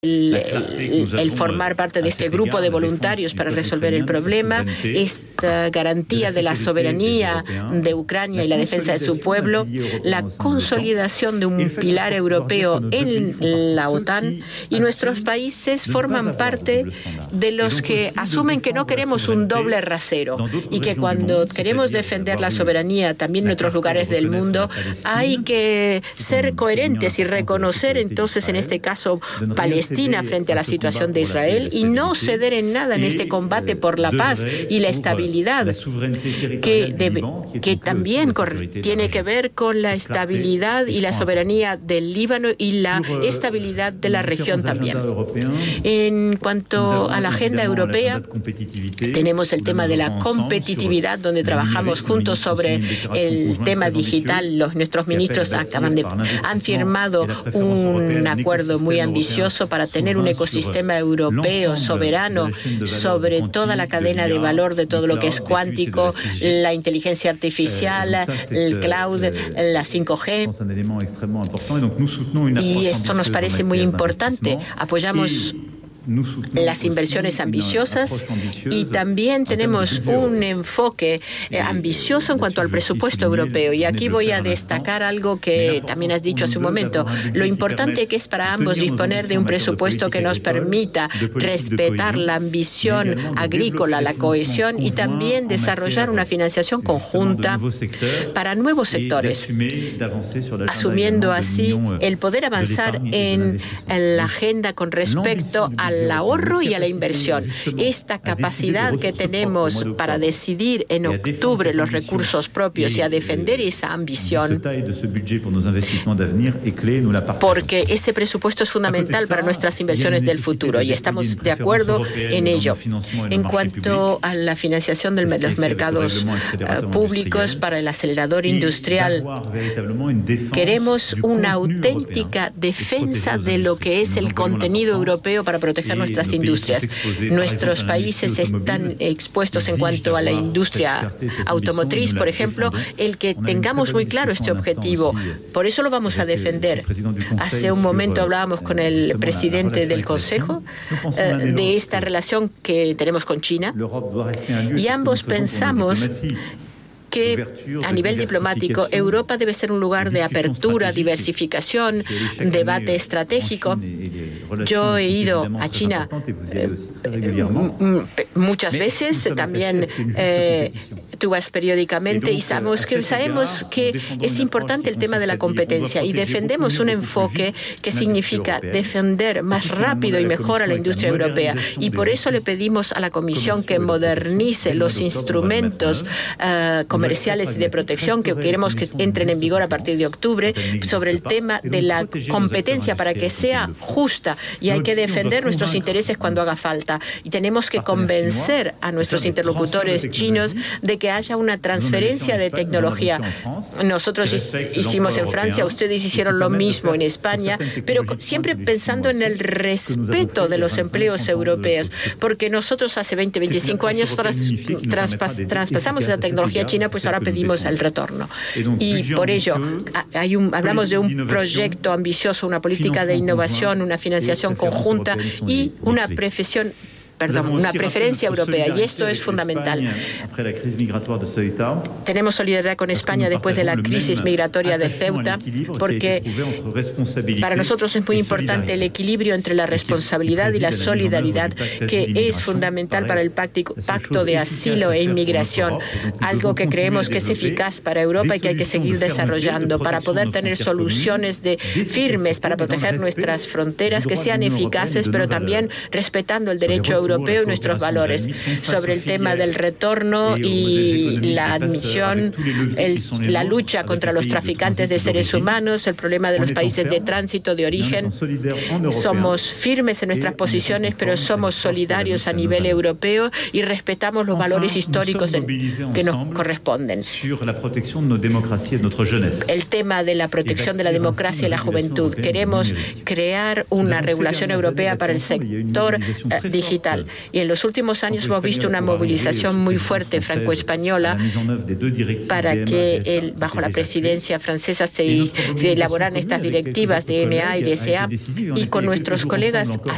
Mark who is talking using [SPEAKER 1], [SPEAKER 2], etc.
[SPEAKER 1] el formar parte de este grupo de voluntarios para resolver el problema, esta garantía de la soberanía de Ucrania y la defensa de su pueblo, la consolidación de un pilar europeo en la OTAN, y nuestros países forman parte de los que asumen que no queremos un doble rasero y que cuando queremos defender la soberanía también en otros lugares del mundo hay que ser coherentes y reconocer entonces en este caso Palestina frente a la situación de Israel y no ceder en nada en este combate por la paz y la estabilidad que también tiene que ver con la estabilidad y la soberanía del Líbano y la estabilidad de la región también. En cuanto a la agenda europea, tenemos el tema de la competitividad, donde trabajamos juntos sobre el tema digital. Nuestros ministros han firmado un acuerdo muy ambicioso para tener un ecosistema europeo soberano sobre toda la cadena de valor de todo lo que es cuántico, la inteligencia artificial, el cloud, la 5G. Y esto nos parece muy importante. Apoyamos las inversiones ambiciosas y también tenemos un enfoque ambicioso en cuanto al presupuesto europeo. Y aquí voy a destacar algo que también has dicho hace un momento. Lo importante que es para ambos disponer de un presupuesto que nos permita respetar la ambición agrícola, la cohesión y también desarrollar una financiación conjunta para nuevos sectores, asumiendo así el poder avanzar en la agenda con respecto al ahorro y a la inversión. Esta capacidad que tenemos para decidir en octubre los recursos propios y a defender esa ambición, porque ese presupuesto es fundamental para nuestras inversiones del futuro y estamos de acuerdo en ello. En cuanto a la financiación de los mercados públicos para el acelerador industrial, queremos una auténtica defensa de lo que es el contenido europeo para proteger nuestras industrias. Nuestros países están expuestos en cuanto a la industria automotriz, por ejemplo, el que tengamos muy claro este objetivo. Por eso lo vamos a defender. Hace un momento hablábamos con el presidente del Consejo de esta relación que tenemos con China y ambos pensamos que a nivel diplomático Europa debe ser un lugar de apertura, diversificación, debate estratégico. Yo he ido a China muchas veces, también tú vas periódicamente y sabemos que es importante el tema de la competencia y defendemos un enfoque que significa defender más rápido y mejor a la industria europea y por eso le pedimos a la Comisión que modernice los instrumentos comerciales y de protección que queremos que entren en vigor a partir de octubre sobre el tema de la competencia para que sea justa y hay que defender nuestros intereses cuando haga falta y tenemos que convencer a nuestros interlocutores chinos de que haya una transferencia de tecnología. Nosotros hicimos en Francia, ustedes hicieron lo mismo en España, pero siempre pensando en el respeto de los empleos europeos, porque nosotros hace 20, 25 años traspasamos esa tecnología china, pues ahora pedimos el retorno. Y por ello, hablamos de un proyecto ambicioso, una política de innovación, una financiación conjunta y una preferencia europea, y esto es fundamental. Tenemos solidaridad con España después de la crisis migratoria de Ceuta, porque para nosotros es muy importante el equilibrio entre la responsabilidad y la solidaridad, que es fundamental para el pacto de asilo e inmigración, algo que creemos que es eficaz para Europa y que hay que seguir desarrollando para poder tener soluciones firmes para proteger nuestras fronteras que sean eficaces, pero también respetando el derecho europeo y nuestros valores. Sobre el tema del retorno y la admisión, la lucha contra los traficantes de seres humanos, el problema de los países de tránsito, de origen. Somos firmes en nuestras posiciones, pero somos solidarios a nivel europeo y respetamos los valores históricos que nos corresponden. El tema de la protección de la democracia y la juventud. Queremos crear una regulación europea para el sector digital. Y en los últimos años hemos visto una movilización muy fuerte franco-española para que bajo la presidencia francesa se elaboraran estas directivas de MA y DSA, y con nuestros colegas